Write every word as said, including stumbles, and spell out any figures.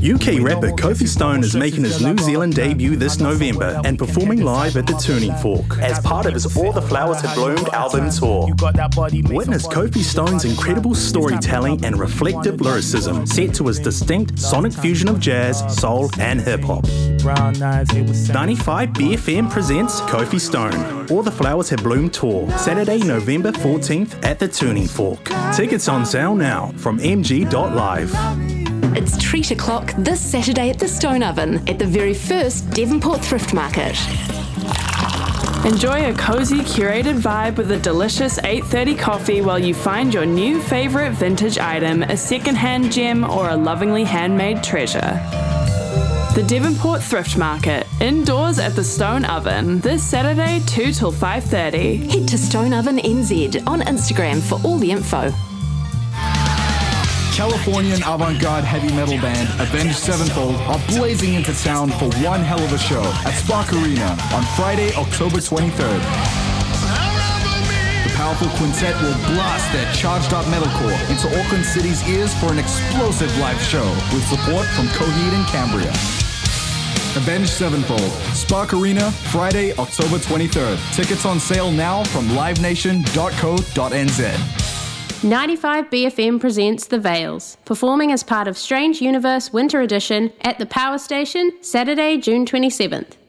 U K rapper Kofi Stone is making his New Zealand debut this November and performing live at the Tuning Fork as part of his All the Flowers Have Bloomed album tour. Witness Kofi Stone's incredible storytelling and reflective lyricism set to his distinct sonic fusion of jazz, soul and hip-hop. ninety-five B F M presents Kofi Stone, All the Flowers Have Bloomed tour, Saturday, November fourteenth at the Tuning Fork. Tickets on sale now from m g dot live. It's treat o'clock this Saturday at the Stone Oven at the very first Devonport Thrift Market. Enjoy a cosy, curated vibe with a delicious eight thirty coffee while you find your new favourite vintage item, a second-hand gem or a lovingly handmade treasure. The Devonport Thrift Market, indoors at the Stone Oven, this Saturday two till five thirty. Head to Stone Oven N Z on Instagram for all the info. Californian avant-garde heavy metal band Avenged Sevenfold are blazing into town for one hell of a show at Spark Arena on Friday, October twenty-third. The powerful quintet will blast their charged-up metalcore into Auckland City's ears for an explosive live show with support from Coheed and Cambria. Avenged Sevenfold, Spark Arena, Friday, October twenty-third. Tickets on sale now from live nation dot co dot n z. ninety-five B F M presents The Veils, performing as part of Strange Universe Winter Edition at the Power Station, Saturday, June twenty-seventh.